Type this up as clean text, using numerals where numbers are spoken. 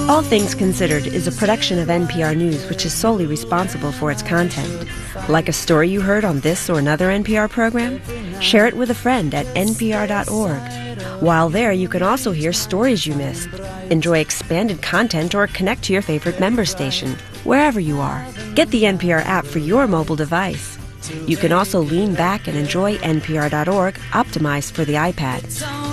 All Things Considered is a production of NPR News, which is solely responsible for its content. Like a story you heard on this or another NPR program? Share it with a friend at npr.org. While there, you can also hear stories you missed, enjoy expanded content, or connect to your favorite member station, wherever you are. Get the NPR app for your mobile device. You can also lean back and enjoy npr.org, optimized for the iPad.